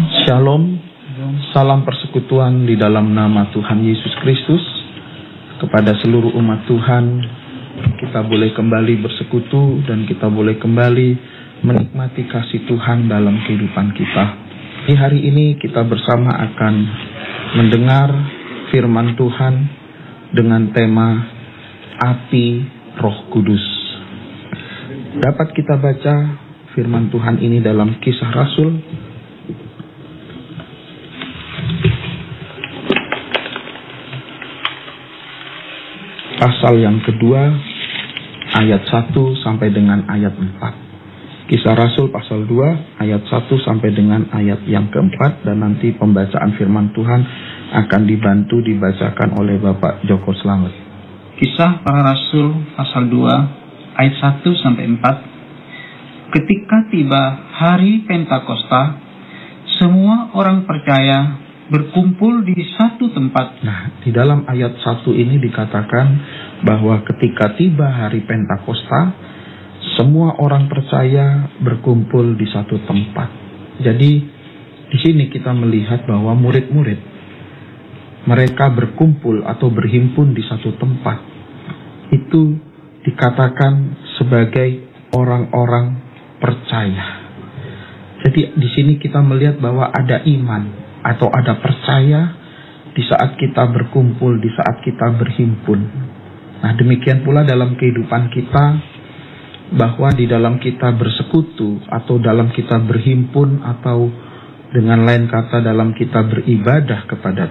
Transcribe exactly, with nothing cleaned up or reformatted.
Shalom, salam persekutuan di dalam nama Tuhan Yesus Kristus. Kepada seluruh umat Tuhan, kita boleh kembali bersekutu dan kita boleh kembali menikmati kasih Tuhan dalam kehidupan kita. Di hari ini kita bersama akan mendengar firman Tuhan dengan tema Api Roh Kudus. Dapat kita baca firman Tuhan ini dalam Kisah Rasul pasal yang kedua ayat satu sampai dengan ayat empat. Kisah Rasul pasal dua ayat satu sampai dengan ayat yang keempat, dan nanti pembacaan firman Tuhan akan dibantu dibacakan oleh Bapak Joko Slamet. Kisah Para Rasul pasal dua ayat satu sampai empat. Ketika tiba hari Pentakosta, semua orang percaya berkumpul di satu tempat. Nah, di dalam ayat satu ini dikatakan bahwa ketika tiba hari Pentakosta, semua orang percaya berkumpul di satu tempat. Jadi, di sini kita melihat bahwa murid-murid mereka berkumpul atau berhimpun di satu tempat. Itu dikatakan sebagai orang-orang percaya. Jadi di sini kita melihat bahwa ada iman atau ada percaya di saat kita berkumpul, di saat kita berhimpun. Nah, demikian pula dalam kehidupan kita, bahwa di dalam kita bersekutu atau dalam kita berhimpun atau dengan lain kata dalam kita beribadah kepada